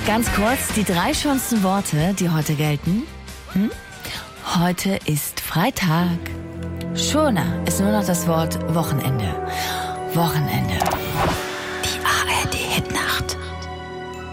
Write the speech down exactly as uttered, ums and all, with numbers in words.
Ganz kurz, die drei schönsten Worte, die heute gelten. Hm? Heute ist Freitag. Schöner ist nur noch das Wort Wochenende. Wochenende. Die A R D Hitnacht.